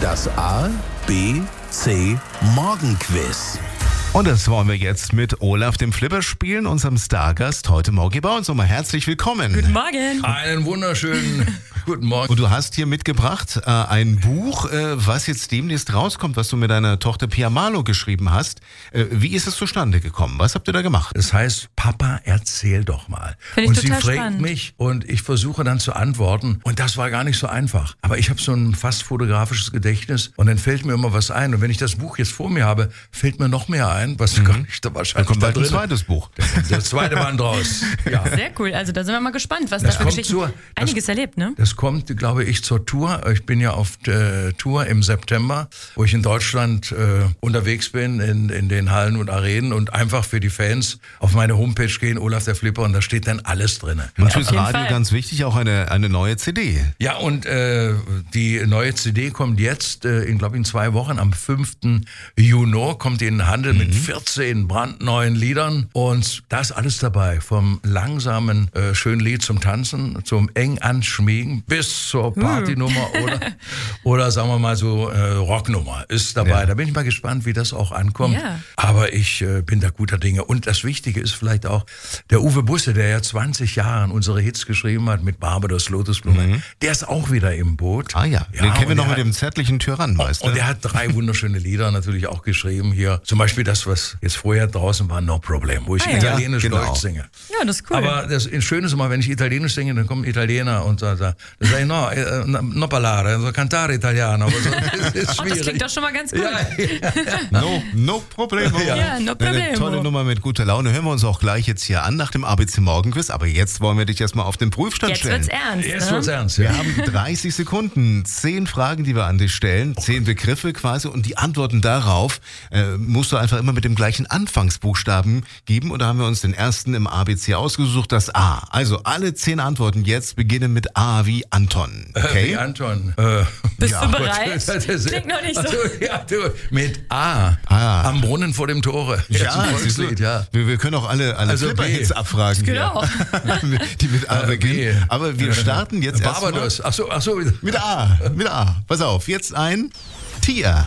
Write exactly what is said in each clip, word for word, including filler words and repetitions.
Das A, B, C Morgenquiz. Und das wollen wir jetzt mit Olaf, dem Flipper, spielen, unserem Stargast heute Morgen. Bei uns nochmal herzlich willkommen. Guten Morgen. Einen wunderschönen guten Morgen. Und du hast hier mitgebracht äh, ein Buch, äh, was jetzt demnächst rauskommt, was du mit deiner Tochter Pia Marlow geschrieben hast. Äh, wie ist es zustande gekommen? Was habt ihr da gemacht? Es heißt, Papa, erzähl doch mal. Find ich und sie total fragt spannend. mich und ich versuche dann zu antworten. Und das war gar nicht so einfach. Aber ich habe so ein fast fotografisches Gedächtnis und dann fällt mir immer was ein. Und wenn ich das Buch jetzt vor mir habe, fällt mir noch mehr ein, was mhm. gar nicht da wahrscheinlich Da kommt da bald ein drin. zweites Buch. Der zweite Band raus. Ja. Sehr cool. Also da sind wir mal gespannt, was Das da für kommt Geschichten... zur- Einiges das- erlebt, ne? Das kommt, glaube ich, zur Tour. Ich bin ja auf der Tour im September, wo ich in Deutschland äh, unterwegs bin, in, in den Hallen und Arenen und einfach für die Fans auf meine Homepage gehen, Olaf der Flipper, und da steht dann alles drin. Und fürs jeden Radio Fall. ganz wichtig, auch eine, eine neue C D. Ja, und äh, die neue C D kommt jetzt, äh, in glaube ich in zwei Wochen, am fünften Juni, kommt die in den Handel mit vierzehn brandneuen Liedern. Und da ist alles dabei, vom langsamen, äh, schönen Lied zum Tanzen, zum eng anschmiegen, bis zur Partynummer oder, oder sagen wir mal so äh, Rocknummer ist dabei. Ja. Da bin ich mal gespannt, wie das auch ankommt. Ja. Aber ich äh, bin da guter Dinge. Und das Wichtige ist vielleicht auch, der Uwe Busse, der ja zwanzig Jahre unsere Hits geschrieben hat mit Barbados, Lotusblume, der ist auch wieder im Boot. Ah ja, den kennen wir und noch der mit hat- dem zärtlichen Tyrannenmeister. Und er hat drei wunderschöne Lieder natürlich auch geschrieben hier. Zum Beispiel das, was jetzt vorher draußen war, No Problem, wo ich Ah ja. italienisch Ja, genau. Deutsch singe. Ja, das ist cool. Aber das Schöne ist immer, wenn ich italienisch singe, dann kommen Italiener und da, da, da sage ich, no, eh, no parlare, so cantare italiano. Aber so, das ist Ach, schwierig. das klingt doch schon mal ganz gut. Ja, No, no problemo. Ja, no Eine problemo. tolle Nummer mit guter Laune. Hören wir uns auch gleich jetzt hier an nach dem A B C Morgenquiz. Aber jetzt wollen wir dich erstmal auf den Prüfstand Jetzt stellen. wird's ernst, jetzt ne? wird's ernst. Wir Ja. haben dreißig Sekunden, zehn Fragen, die wir an dich stellen, zehn Begriffe quasi und die Antworten darauf äh, musst du einfach immer mit dem gleichen Anfangsbuchstaben geben und da haben wir uns den ersten im A B C ausgesucht, das A. Also alle zehn Antworten jetzt beginnen mit A wie Anton. Okay? Wie Anton. Äh, Bist ja, du Gott, bereit? das ist- Klingt noch nicht so. Ach so, ja, du, mit A. Ah. Am Brunnen vor dem Tore. Jetzt ein siehst du, Volkslied, ja. wir, wir können auch alle, alle Also Flipper-Hits B. abfragen. Genau. Hier, die mit A Äh, beginnen. B. Aber wir starten jetzt erstmal Barbados. Ach so, ach so. mit A. Mit A. Pass auf, jetzt ein Tier.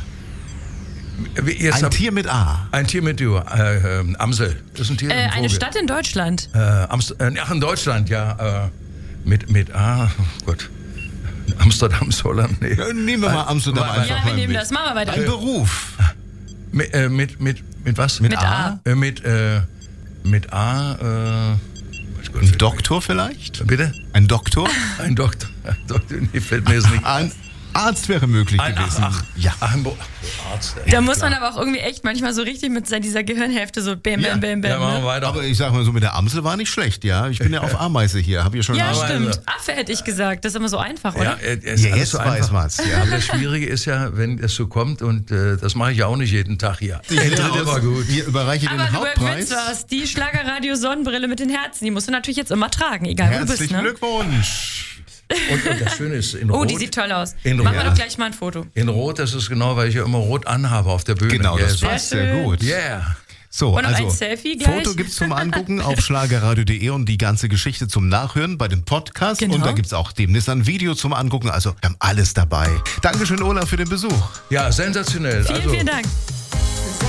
Jetzt Ein hab- Tier mit A. Ein Tier mit du. Äh, äh, Amsel. Das ist ein Tier. Äh, ein eine Vogel. Stadt in Deutschland. Äh, Amst äh, ach, in Deutschland, ja. Äh, mit, mit A. Oh Gott. Amsterdam, Holland. Nee. Äh, Nehmen wir mal Amsterdam Mal- einfach Ja, mal wir nehmen mit. das. Machen wir weiter. Ein Beruf. Mit, äh, mit, mit, mit was? Mit A. Äh, mit, äh, mit A. Äh, weiß Gott, Ein Doktor vielleicht? Bitte? Ein Doktor? Ein Doktor. Doktor, nee, fällt mir jetzt nicht. Ein Arzt wäre möglich Ein, gewesen. ach, ach, Ja. ach, ein Bo- Arzt. Da muss man aber auch irgendwie echt manchmal so richtig mit seiner- dieser Gehirnhälfte so bam, Ja, bam, bam, ja, bam. machen wir ne? weiter. Aber ich sag mal so, mit der Amsel war nicht schlecht, ja. Ich bin ja auf Ameise hier, hab ich schon Ja, mal- stimmt. Affe hätte ich gesagt. Das ist immer so einfach, Ja, oder? äh, es ist Ja, alles jetzt so weiß einfach. man's, ja. Aber das Schwierige ist ja, wenn es so kommt, und äh, das mache ich ja auch nicht jeden Tag hier. Ich Der lehne dritte aus. war gut. Wir überreichen Aber den du Hauptpreis. gewinnst was. Die Schlagerradio Sonnenbrille mit den Herzen. Die musst du natürlich jetzt immer tragen, egal wo du bist. Herzlichen Ne? Glückwunsch. Und, und das Schöne ist, in Oh, Rot, die sieht toll aus. In Machen wir Rot. doch gleich mal ein Foto. in Rot, das ist genau, weil ich ja immer Rot anhabe auf der Bühne. Genau, yeah, das so. passt Sehr sehr schön. gut. Yeah. So, Und noch also ein Selfie gleich. Foto gibt's zum Angucken auf schlagerradio punkt de und die ganze Geschichte zum Nachhören bei den Podcasts. Genau. Und da gibt's auch demnächst ein Video zum Angucken. Also wir haben alles dabei. Dankeschön, Olaf, für den Besuch. Ja, sensationell. Vielen, also, vielen Dank.